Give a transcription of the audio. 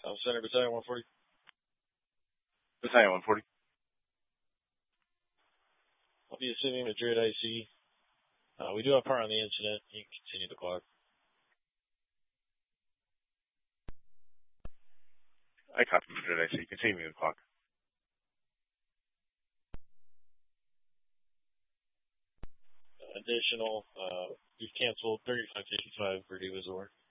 Center Battalion 140. Battalion 140. I'll be assuming Madrid IC. We do have power on the incident. You can continue the clock. I copy Madrid IC. Continue the clock. Additional, you've canceled 3555 for Divas War.